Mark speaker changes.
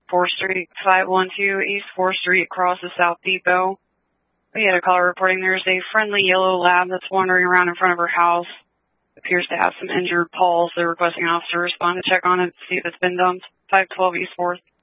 Speaker 1: 4th Street, 512 East 4th Street, across the South Depot. We had a caller reporting there's a friendly yellow lab that's wandering around in front of her house. Appears to have some injured paws. They're requesting an officer respond to check on it, see if it's been dumped. 512 East 4th.